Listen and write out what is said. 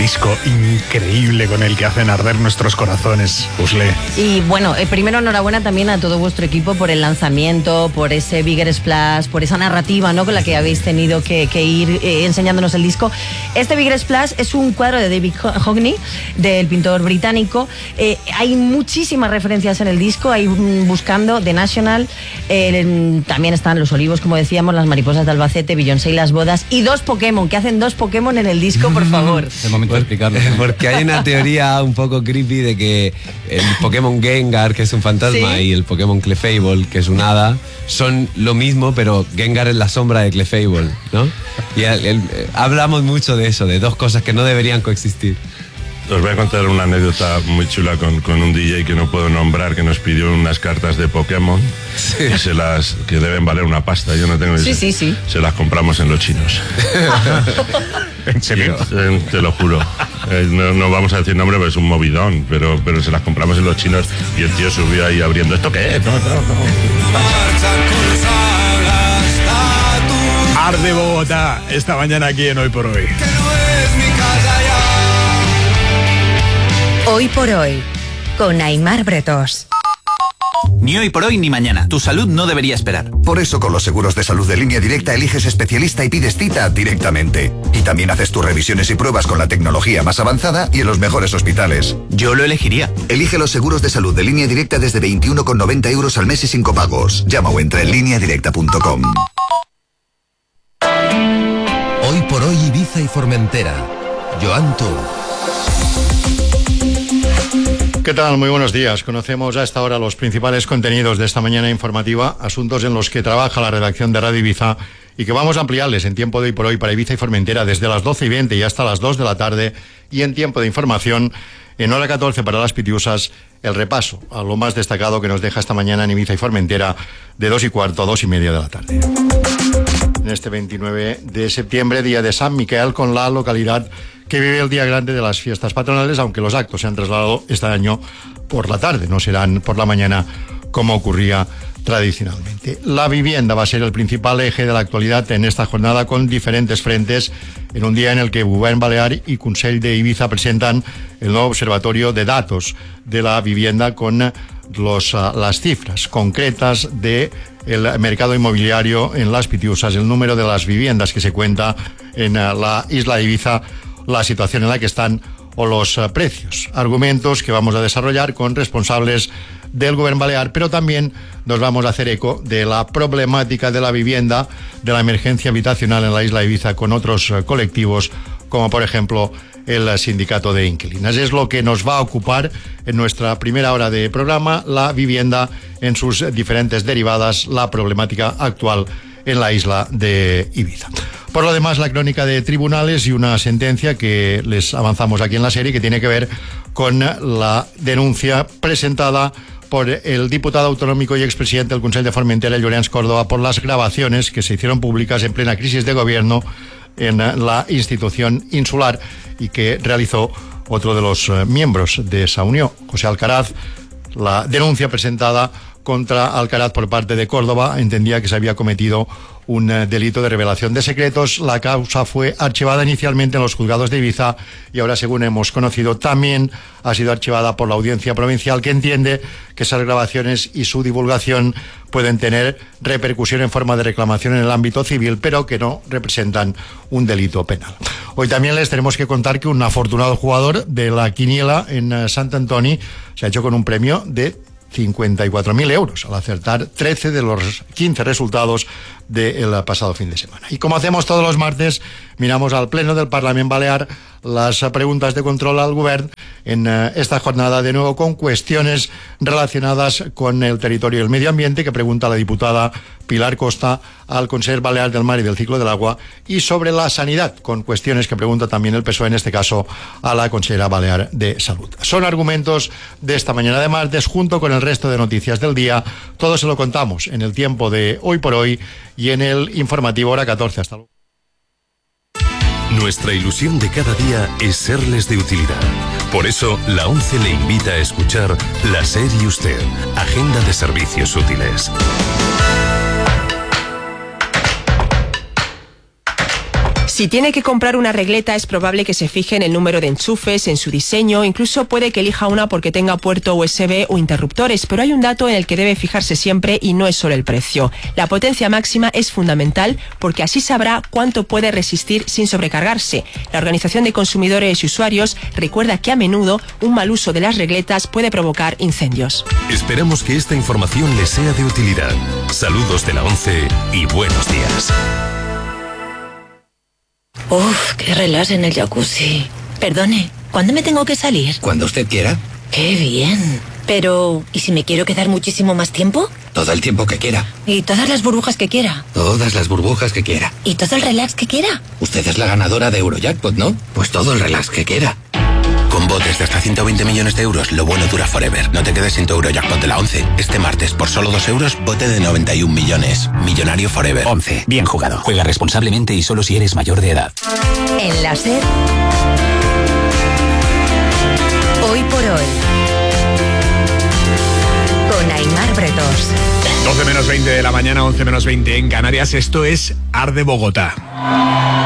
disco increíble con el que hacen arder nuestros corazones, Usle. Y bueno, primero enhorabuena también a todo vuestro equipo por el lanzamiento, por ese Bigger Splash, por esa narrativa, ¿no?, con la que habéis tenido que ir enseñándonos el disco. Este Bigger Splash es un cuadro de David Hockney, del pintor británico. Hay muchísimas referencias en el disco, hay buscando The National, también están Los Olivos, como decíamos, Las Mariposas de Albacete, Beyoncé y Las Bodas, y dos Pokémon, que hacen dos Pokémon en el disco, por favor. Es el momento de explicarlo. Porque hay una teoría un poco creepy de que el Pokémon Gengar, que es un fantasma, y el Pokémon Clefable, que es un hada, son lo mismo, pero Gengar es la sombra de Clefable, ¿no? Y hablamos mucho de eso, de dos cosas que no deberían coexistir. Os voy a contar una anécdota muy chula con un DJ que no puedo nombrar, que nos pidió unas cartas de Pokémon, que deben valer una pasta. Yo no tengo Sí. Se las compramos en los chinos. ¿En serio? Te lo juro. No vamos a decir nombre, pero es un movidón, pero se las compramos en los chinos y el tío subió ahí abriendo. ¿Esto qué es? No. Arde Bogotá, esta mañana aquí en Hoy por Hoy. Hoy por Hoy, con Aimar Bretos. Ni hoy por hoy ni mañana. Tu salud no debería esperar. Por eso con los seguros de salud de Línea Directa eliges especialista y pides cita directamente. Y también haces tus revisiones y pruebas con la tecnología más avanzada y en los mejores hospitales. Yo lo elegiría. Elige los seguros de salud de Línea Directa desde 21,90 € al mes y sin copagos. Llama o entra en lineadirecta.com. Hoy por Hoy Ibiza y Formentera. Joan Tour. ¿Qué tal? Muy buenos días. Conocemos a esta hora los principales contenidos de esta mañana informativa, asuntos en los que trabaja la redacción de Radio Ibiza y que vamos a ampliarles en tiempo de Hoy por Hoy para Ibiza y Formentera desde las 12:20 y hasta las 2 de la tarde, y en tiempo de información en hora 14 para las Pitiusas, el repaso a lo más destacado que nos deja esta mañana en Ibiza y Formentera de 2:15 a 2:30 de la tarde. En este 29 de septiembre, día de San Miquel, con la localidad que vive el día grande de las fiestas patronales, aunque los actos se han trasladado este año por la tarde, no serán por la mañana como ocurría tradicionalmente. La vivienda va a ser el principal eje de la actualidad en esta jornada, con diferentes frentes, en un día en el que Govern Balear y Consell de Ibiza presentan el nuevo observatorio de datos de la vivienda con las cifras concretas de el mercado inmobiliario en las Pitiusas, el número de las viviendas que se cuenta en la isla de Ibiza, la situación en la que están o los precios. Argumentos que vamos a desarrollar con responsables del Govern Balear, pero también nos vamos a hacer eco de la problemática de la vivienda, de la emergencia habitacional en la isla de Ibiza con otros colectivos, como por ejemplo el sindicato de inquilinas. Es lo que nos va a ocupar en nuestra primera hora de programa, la vivienda en sus diferentes derivadas, la problemática actual en la isla de Ibiza. Por lo demás, la crónica de tribunales y una sentencia que les avanzamos aquí en la serie, que tiene que ver con la denuncia presentada por el diputado autonómico y expresidente del Consell de Formentera, Llorenç Córdoba, por las grabaciones que se hicieron públicas en plena crisis de gobierno en la institución insular y que realizó otro de los miembros de esa unión, José Alcaraz. La denuncia presentada contra Alcaraz por parte de Córdoba entendía que se había cometido un delito de revelación de secretos. La causa fue archivada inicialmente en los juzgados de Ibiza y ahora, según hemos conocido, también ha sido archivada por la Audiencia Provincial, que entiende que esas grabaciones y su divulgación pueden tener repercusión en forma de reclamación en el ámbito civil, pero que no representan un delito penal. Hoy también les tenemos que contar que un afortunado jugador de la quiniela en Sant Antoni se ha hecho con un premio de 54.000 euros al acertar 13 de los 15 resultados del pasado fin de semana. Y como hacemos todos los martes, miramos al Pleno del Parlament Balear las preguntas de control al Govern en esta jornada, de nuevo con cuestiones relacionadas con el territorio y el medio ambiente, que pregunta la diputada Pilar Costa al Consell Balear del Mar y del Ciclo del Agua, y sobre la sanidad, con cuestiones que pregunta también el PSOE, en este caso a la consellera balear de Salud. Son argumentos de esta mañana de martes, junto con el resto de noticias del día. Todo se lo contamos en el tiempo de Hoy por Hoy y en el informativo hora 14. Hasta luego. Nuestra ilusión de cada día es serles de utilidad. Por eso, la ONCE le invita a escuchar La SER y Usted, Agenda de Servicios Útiles. Si tiene que comprar una regleta, es probable que se fije en el número de enchufes, en su diseño, incluso puede que elija una porque tenga puerto USB o interruptores, pero hay un dato en el que debe fijarse siempre y no es solo el precio. La potencia máxima es fundamental porque así sabrá cuánto puede resistir sin sobrecargarse. La Organización de Consumidores y Usuarios recuerda que a menudo un mal uso de las regletas puede provocar incendios. Esperamos que esta información les sea de utilidad. Saludos de la 11 y buenos días. Uf, qué relax en el jacuzzi. Perdone, ¿cuándo me tengo que salir? Cuando usted quiera. Qué bien. Pero, ¿y si me quiero quedar muchísimo más tiempo? Todo el tiempo que quiera. ¿Y todas las burbujas que quiera? Todas las burbujas que quiera. ¿Y todo el relax que quiera? Usted es la ganadora de Eurojackpot, ¿no? Pues todo el relax que quiera. Con botes de hasta 120 millones de euros, lo bueno dura forever. No te quedes sin tu Eurojackpot de la 11. Este martes, por solo 2 euros, bote de 91 millones. Millonario forever. 11. Bien jugado. Juega responsablemente y solo si eres mayor de edad. En la SER, hoy por hoy, con Aimar Bretós. 12 menos 20 de la mañana, 11 menos 20 en Canarias. Esto es Arde Bogotá.